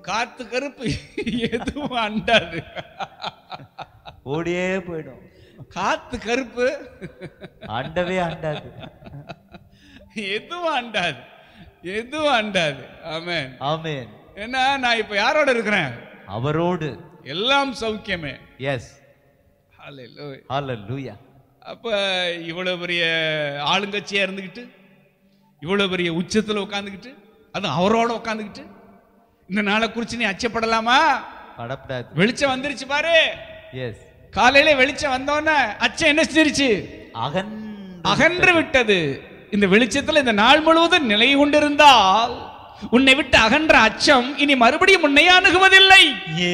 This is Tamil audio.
காத்து கருப்பு எதுவும் அண்டாது, ஓடியே போயிடும். காத்து கருப்பு அண்டவே அண்டாது, எதுவும் அண்டாது, எதுவும் அண்டாது. ஆமென் ஆமென். ஏன்னா நான் இப்ப யாரோட இருக்கிறேன்? அவரோடு. எல்லாம் சௌக்கியமே. எஸ், ஹல்லேலூயா, ஹல்லேலூயா. அப்ப இவ்வளவு பெரிய ஆளுங்கட்சியா இருந்துகிட்டு, இவ்வளவு பெரிய உச்சத்துல உட்காந்துக்கிட்டு, அதுவும் அவரோட உட்காந்துக்கிட்டு இந்த நாளை குறிச்சு நீ அச்சப்படலாமா? படப்படாது. வெளிச்சம் வந்துருச்சு பாரு. எஸ், காலையில வெளிச்சம் வந்தோன்னே அச்சம் என்ன செஞ்சிருச்சு? அகன்று விட்டது. இந்த வெளிச்சத்துல இந்த நாள் முழுவதும் நிலை கொண்டிருந்தால் உன்னை விட்டு அகன்ற அச்சம் இனி மறுபடியும் உன்னை அணுகுவதில்லை.